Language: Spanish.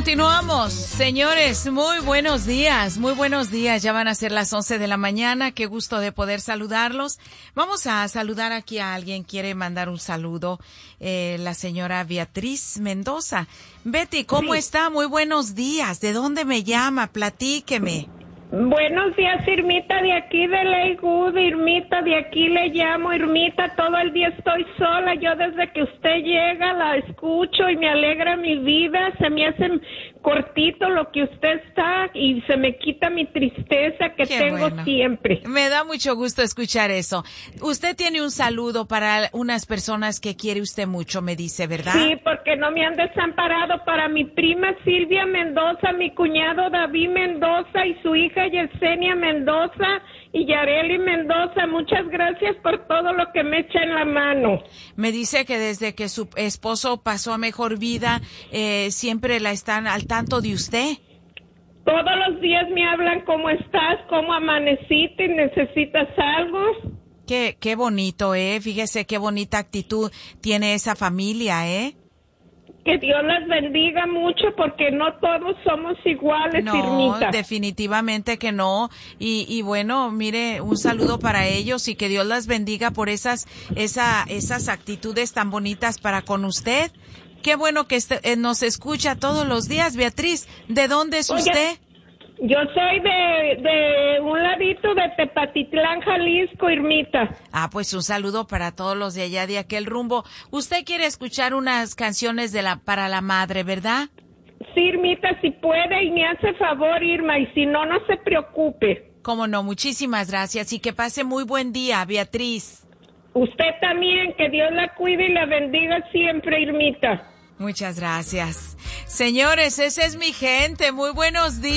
Continuamos, señores, muy buenos días, ya van a ser las 11 de la mañana, qué gusto de poder saludarlos. Vamos a saludar aquí a alguien, quiere mandar un saludo, la señora Beatriz Mendoza. Betty, ¿cómo está? Muy buenos días, ¿de dónde me llama? Platíqueme. Buenos días, Irmita, de aquí de Lakewood, Irmita, de aquí le llamo, Irmita, todo el día estoy sola, yo desde que usted llega la escucho y me alegra mi vida, se me hace cortito lo que usted está y se me quita mi tristeza que tengo siempre. Me da mucho gusto escuchar eso. Usted tiene un saludo para unas personas que quiere usted mucho, me dice, ¿verdad? Sí, porque no me han desamparado, para mi prima Silvia Mendoza, mi cuñado David Mendoza y su hija Yesenia Mendoza y Yareli Mendoza, muchas gracias por todo lo que me echa en la mano. Me dice que desde que su esposo pasó a mejor vida, siempre la están al tanto de usted. Todos los días me hablan cómo estás, cómo amaneciste, necesitas algo. Qué bonito, fíjese qué bonita actitud tiene esa familia, Que Dios las bendiga mucho porque no todos somos iguales, Irmita. No, definitivamente que no. Y bueno, mire, un saludo para ellos y que Dios las bendiga por esas actitudes tan bonitas para con usted. Qué bueno que nos escucha todos los días, Beatriz. ¿De dónde es usted? Yo soy de un ladito de Tepatitlán, Jalisco, Irmita. Ah, pues un saludo para todos los de allá de aquel rumbo. Usted quiere escuchar unas canciones para la madre, ¿verdad? Sí, Irmita, si puede y me hace favor, Irma, y si no, no se preocupe. Cómo no, muchísimas gracias y que pase muy buen día, Beatriz. Usted también, que Dios la cuide y la bendiga siempre, Irmita. Muchas gracias. Señores, esa es mi gente. Muy buenos días.